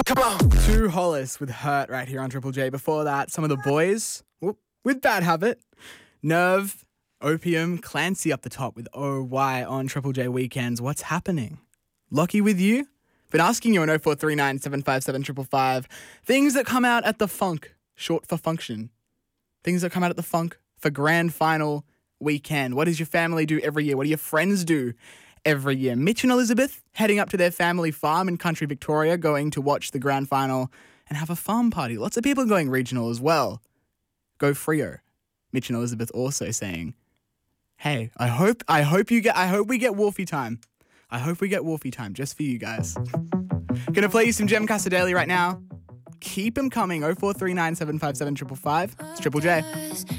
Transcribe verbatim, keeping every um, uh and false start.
Come on. Two Hollis with Hurt right here on Triple J. Before that, some of the boys whoop, with Bad Habit. Nerve, Opium, Clancy up the top with O Y on Triple J Weekends. What's happening? Lockie with you? Been asking you on oh four three nine, seven five seven, five five five. Things that come out at the Funk, short for function. Things that come out at the Funk for grand final weekend. What does your family do every year? What do your friends do every year? Mitch and Elizabeth heading up to their family farm in country Victoria, going to watch the grand final and have a farm party. Lots of people going regional as well. Go Freo. Mitch and Elizabeth also saying, hey, I hope I hope you get I hope we get Wolfie time. I hope we get Wolfie time just for you guys. Gonna play you some Jem Casadeli right now. Keep them coming. oh four three nine, seven five seven, five five five. It's Triple J.